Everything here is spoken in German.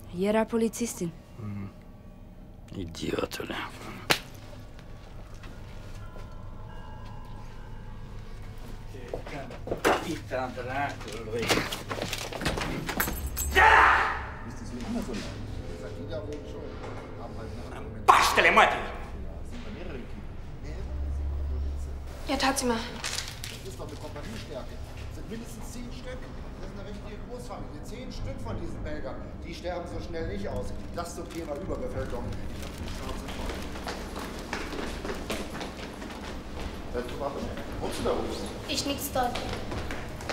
Era Polizistin. Idiotule. Intanto lui. Paștele, mătii! Jetzt hat sie mal. Das ist doch eine Kompaniestärke. Das sind mindestens 10 Stück. Das ist eine richtige Großfamilie. 10 Stück von diesen Belgern. Die sterben so schnell nicht aus. Das zum Thema Überbevölkerung. Ich hab die Schnauze voll. Wohnst du da oben? Ich nix dort.